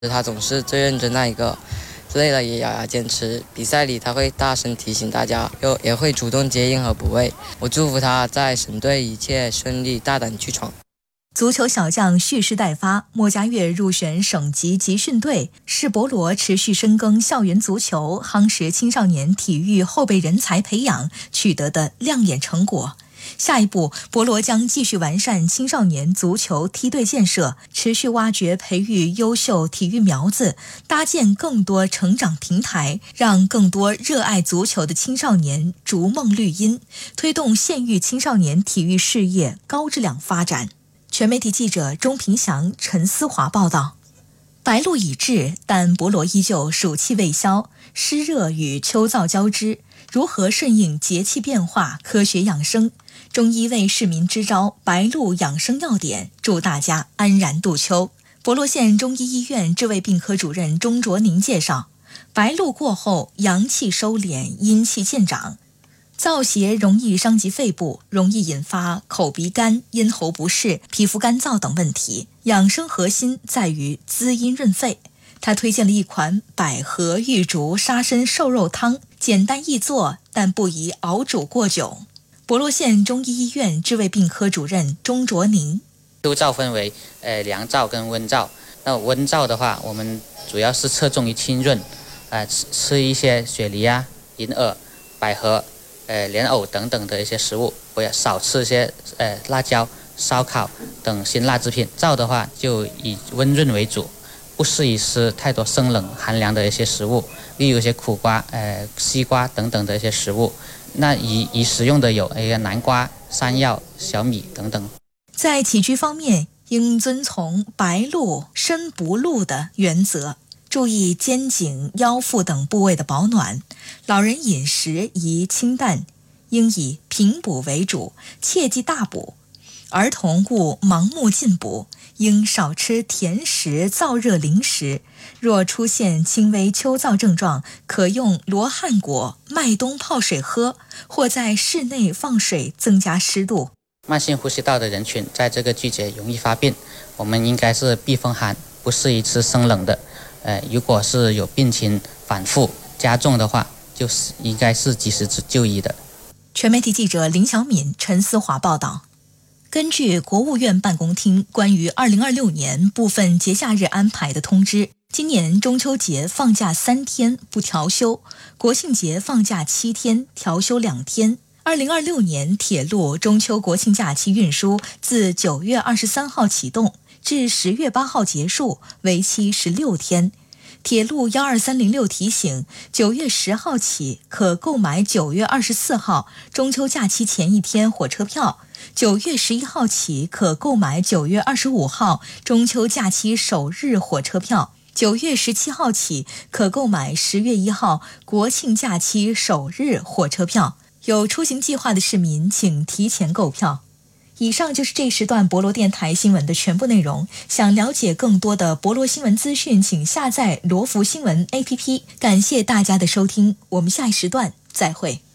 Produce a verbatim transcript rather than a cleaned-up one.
他总是最认真那一个，累了也咬牙坚持。比赛里他会大声提醒大家，又也会主动接应和补位。我祝福他在省队一切顺利，大胆去闯。 足球小将蓄势待发，莫家跃入选省级集训队，是博罗持续深耕校园足球、夯实青少年体育后备人才培养取得的亮眼成果。下一步，博罗将继续完善青少年足球梯队建设，持续挖掘培育优秀体育苗子，搭建更多成长平台，让更多热爱足球的青少年逐梦绿茵，推动县域青少年体育事业高质量发展。全媒体记者钟平祥、陈思华报道。白露已至，但博罗依旧暑气未消，湿热与秋燥交织，如何顺应节气变化，科学养生？中医为市民支招白露养生要点，祝大家安然度秋。博罗县中医医院治胃病科主任钟卓宁介绍，白露过后，阳气收敛，阴气渐长，燥邪容易伤及肺部，容易引发口鼻干、咽喉不适、皮肤干燥等问题。养生核心在于滋阴润肺。他推荐了一款百合玉竹沙参瘦肉汤，简单易做，但不宜熬煮过久。博罗县中医医院治胃病科主任钟卓宁， 秋燥分为呃凉燥跟温燥。那温燥的话，我们主要是侧重于清润，呃吃吃一些雪梨啊、银耳、百合、呃莲藕等等的一些食物，不要少吃一些呃辣椒、烧烤等辛辣制品。燥的话就以温润为主，不适宜吃太多生冷寒凉的一些食物，例如一些苦瓜、呃西瓜等等的一些食物。那宜宜食用的有一个南瓜、山药、小米等等。 在起居方面，应遵从白露身不露的原则，注意肩颈、腰腹等部位的保暖。老人饮食宜清淡，应以平补为主，切忌大补。儿童勿盲目进补，应少吃甜食、燥热零食。若出现轻微秋燥症状，可用罗汉果、麦冬泡水喝，或在室内放水增加湿度。 慢性呼吸道的人群在这个季节容易发病，我们应该是避风寒，不适宜吃生冷的。呃，如果是有病情反复加重的话，就是应该是及时就医的。 全媒体记者林小敏、陈思华报道。根据国务院办公厅关于二零二六年部分节假日安排的通知，今年中秋节放假三天不调休，国庆节放假七天调休两天。二零二六年铁路中秋国庆假期运输自九月二十三号启动至十月八号结束，为期十六天。铁路幺二三零六提醒，九月十号起可购买九月二十四号中秋假期前一天火车票，九月十一号起可购买九月二十五号中秋假期首日火车票，九月十七号起可购买十月一号国庆假期首日火车票。有出行计划的市民请提前购票。以上就是这时段博罗电台新闻的全部内容。想了解更多的博罗新闻资讯，请下载罗福新闻 A P P。感谢大家的收听，我们下一时段再会。